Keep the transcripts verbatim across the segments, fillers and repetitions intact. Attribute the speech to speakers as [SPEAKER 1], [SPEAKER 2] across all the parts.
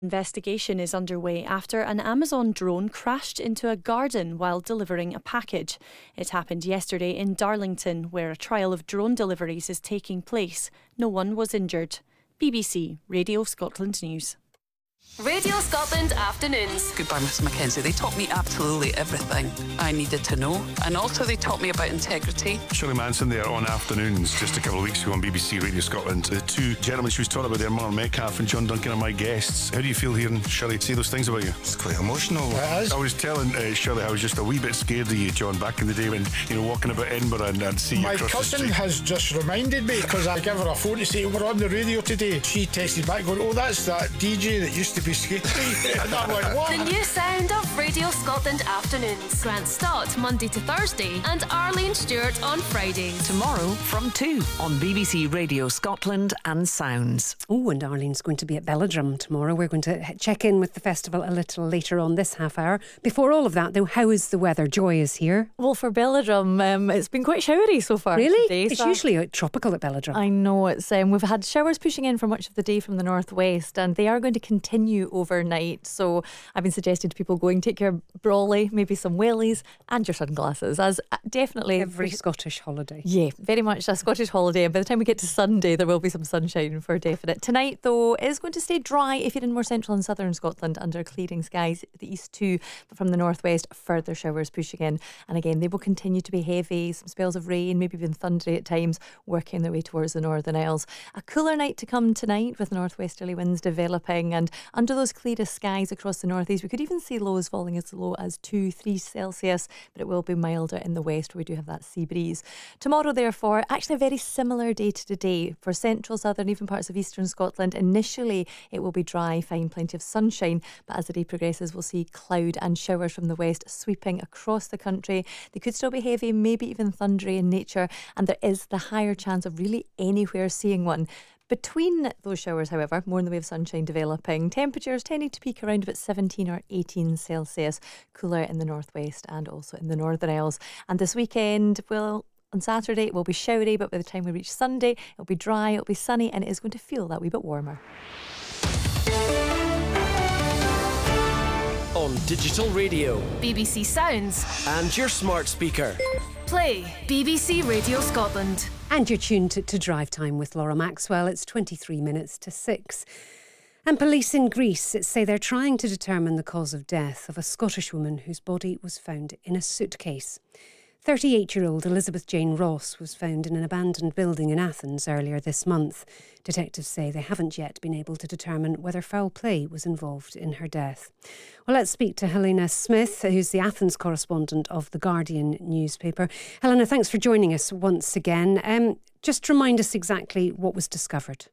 [SPEAKER 1] Investigation is underway after an Amazon drone crashed into a garden while delivering a package. It happened yesterday in Darlington, where a trial of drone deliveries is taking place. No one was injured. B B C Radio Scotland News.
[SPEAKER 2] Radio Scotland Afternoons.
[SPEAKER 3] Goodbye, Miss Mackenzie. They taught me absolutely everything I needed to know. And also they taught me about integrity.
[SPEAKER 4] Shirley Manson there on Afternoons just a couple of weeks ago on B B C Radio Scotland. The two gentlemen she was talking about there, Mark Metcalf and John Duncan, are my guests. How do you feel hearing Shirley say those things about you?
[SPEAKER 5] It's quite emotional. It is.
[SPEAKER 4] I was telling uh, Shirley I was just a wee bit scared of you, John, back in the day when, you know, walking about Edinburgh and I'd see you
[SPEAKER 5] My
[SPEAKER 4] across
[SPEAKER 5] cousin
[SPEAKER 4] the street.
[SPEAKER 5] has just reminded me, because I gave her a phone to say we're on the radio today. She texted back going, oh, that's that D J that used to be skating. And I'm like, what?
[SPEAKER 2] The new sound of Radio Scotland Afternoons. Grant Stott, Monday to Thursday, and Arlene Stewart on Fridays.
[SPEAKER 6] Tomorrow from two on B B C Radio Scotland and Sounds.
[SPEAKER 7] Oh, and Arlene's going to be at Belladrum tomorrow. We're going to check in with the festival a little later on this half hour. Before all of that, though, how is the weather? Joy is here.
[SPEAKER 8] Well, for Belladrum, um, it's been quite showery so far.
[SPEAKER 7] Really?
[SPEAKER 8] Today,
[SPEAKER 7] it's
[SPEAKER 8] so
[SPEAKER 7] usually uh, tropical at Belladrum.
[SPEAKER 8] I know. It's um, we've had showers pushing in for much of the day from the northwest, and they are going to continue overnight. So I've been suggesting to people going, take your brolly, maybe some wellies and your sunglasses, as definitely
[SPEAKER 7] every Scottish holiday.
[SPEAKER 8] Yeah, very much a Scottish holiday. And by the time we get to Sunday, there will be some sunshine for definite. Tonight, though, is going to stay dry if you're in more central and southern Scotland under clearing skies. The east too, but from the northwest, further showers pushing in. And again, they will continue to be heavy, some spells of rain, maybe even thundery at times, working their way towards the Northern Isles. A cooler night to come tonight with northwesterly winds developing, and under those clearest skies across the northeast, we could even see lows falling as low as two, three Celsius, but it will be milder in the west where we do have that sea breeze. Tomorrow, therefore, actually a very similar day to today for central, southern, even parts of eastern Scotland. Initially, it will be dry, fine, plenty of sunshine, but as the day progresses, we'll see cloud and showers from the west sweeping across the country. They could still be heavy, maybe even thundery in nature, and there is the higher chance of really anywhere seeing one. Between those showers, however, more in the way of sunshine developing, temperatures tending to peak around about seventeen or eighteen Celsius, cooler in the northwest and also in the Northern Isles. And this weekend, well, on Saturday it will be showery, but by the time we reach Sunday, it'll be dry, it'll be sunny, and it is going to feel that wee bit warmer.
[SPEAKER 9] On digital radio,
[SPEAKER 2] B B C Sounds,
[SPEAKER 9] and your smart speaker.
[SPEAKER 2] Play B B C Radio Scotland.
[SPEAKER 7] And you're tuned to, to Drive Time with Laura Maxwell. It's twenty-three minutes to six. And police in Greece say they're trying to determine the cause of death of a Scottish woman whose body was found in a suitcase. thirty-eight-year-old Elizabeth Jane Ross was found in an abandoned building in Athens earlier this month. Detectives say they haven't yet been able to determine whether foul play was involved in her death. Well, let's speak to Helena Smith, who's the Athens correspondent of The Guardian newspaper. Helena, thanks for joining us once again. Um, just remind us exactly what was discovered.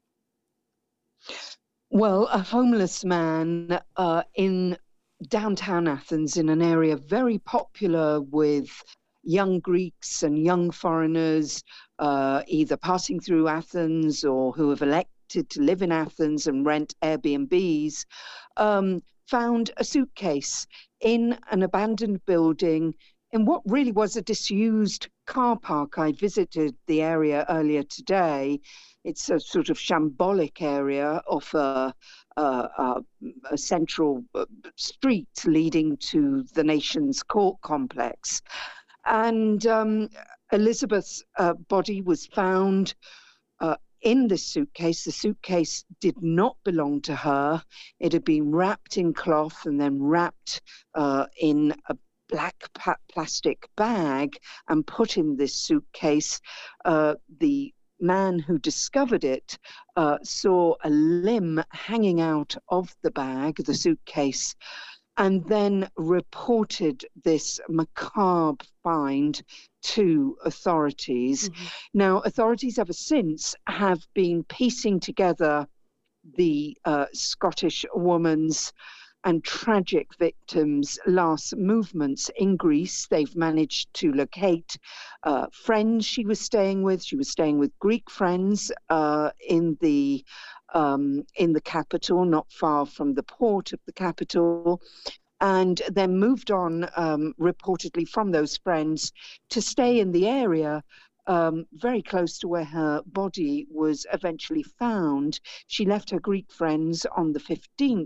[SPEAKER 10] Well, a homeless man uh, in downtown Athens, in an area very popular with young Greeks and young foreigners, uh, either passing through Athens or who have elected to live in Athens and rent Airbnbs, um, found a suitcase in an abandoned building in what really was a disused car park. I visited the area earlier today. It's a sort of shambolic area of a, a, a, a central street leading to the nation's court complex. And um, Elizabeth's uh, body was found uh, in this suitcase. The suitcase did not belong to her. It had been wrapped in cloth and then wrapped uh, in a black pa- plastic bag and put in this suitcase. Uh, the man who discovered it uh, saw a limb hanging out of the bag, the suitcase, and then reported this macabre find to authorities. Mm-hmm. Now, authorities ever since have been piecing together the uh, Scottish woman's and tragic victims' last movements in Greece. They've managed to locate uh, friends she was staying with. She was staying with Greek friends uh, in the um, in the capital, not far from the port of the capital, and then moved on um, reportedly from those friends to stay in the area Um, very close to where her body was eventually found. She left her Greek friends on the fifteenth